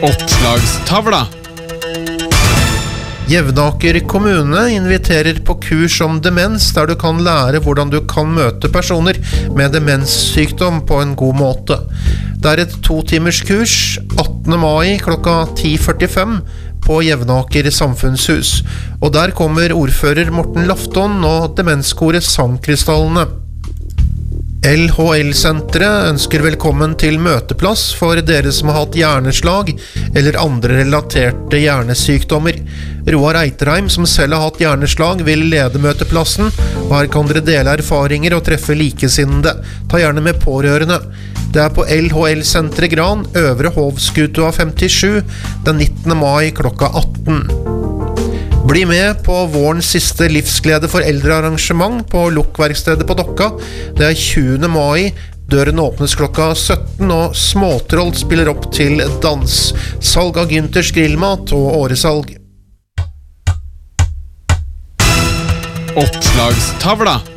Oppslagstavla. Jevnaker kommune inviterer på kurs om demens, der du kan lære hvordan du kan møte personer med demenssykdom på en god måte. Det er et 2-timers kurs, 18. mai klokka 10:45 på Jevnaker samfunnshus. Og der kommer ordfører Morten Lafton og demenskoret Sangkrystallene. LHL-senteret ønsker velkommen til møteplass for dere som har hatt hjerneslag eller andre relaterte hjernesykdommer. Roar Eiterheim, som selv har hatt hjerneslag, vil lede møteplassen, og her kan dere dele erfaringer og treffe likesinnede. Ta gjerne med pårørende. Det er på LHL-senteret Gran, Øvre Hovskutua 57, den 19. mai klokka 18. Bli med på vårens siste livsglede for eldre arrangement på Lokverkstedet på Dokka. Det er 20. mai, døren åpnes klokka 17, og Småtroll spiller opp til dans. Salg av Gynters grillmat og åresalg. Oppslagstavla.